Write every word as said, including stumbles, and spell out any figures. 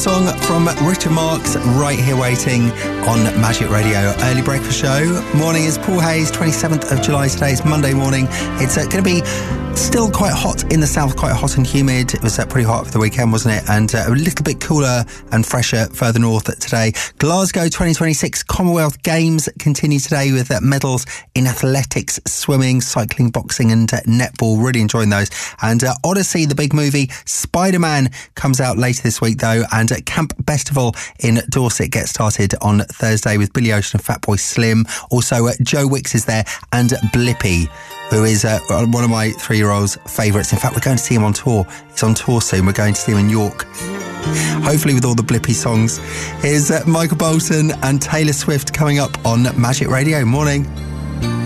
song from Richard Marx right here waiting on Magic Radio. Early breakfast show. Morning is Paul Hayes, twenty-seventh of July today. It's Monday morning. It's uh, going to be still quite hot in the south, quite hot and humid. It was uh, pretty hot for the weekend, wasn't it? And uh, a little bit cooler and fresher further north today. Glasgow twenty twenty-six Commonwealth Games continue today with uh, medals in athletics, swimming, cycling, boxing and uh, netball. Really enjoying those. And uh, Odyssey, the big movie, Spider-Man, comes out later this week though. And uh, Camp Bestival in Dorset gets started on Thursday with Billy Ocean and Fatboy Slim. Also, uh, Joe Wicks is there and Blippy, who is uh, one of my three-year-old's favourites. In fact, we're going to see him on tour. He's on tour soon. We're going to see him in York. Hopefully with all the Blippy songs. Here's uh, Michael Bolton and Taylor Swift coming up on Magic Radio. Morning.